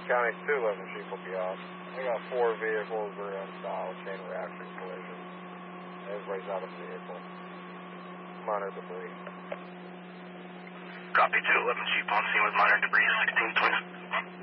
County 211 Chief will be off. I got 4 vehicles that are on style, chain reaction collision. Everybody's out of the vehicle. Minor debris. Copy 211 Chief on scene with minor debris, 1620.